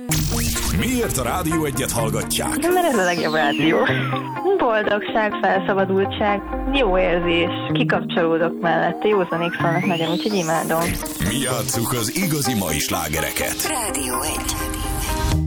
Miért a Rádió Egyet hallgatják? Mert ez a legjobb rádió. Boldogság, felszabadultság, jó érzés, kikapcsolódok mellette, józanék szólnak nagyon, úgyhogy imádom. Mi játsszuk az igazi mai slágereket. Rádió 1.